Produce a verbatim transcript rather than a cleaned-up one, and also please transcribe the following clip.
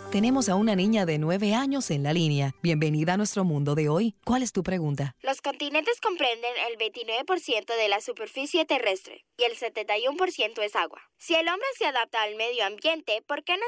Tenemos a una niña de nueve años en la línea. Bienvenida a nuestro mundo de hoy. ¿Cuál es tu pregunta? Los continentes comprenden el veintinueve por ciento de la superficie terrestre y el setenta y uno por ciento es agua. Si el hombre se adapta al medio ambiente, ¿por qué no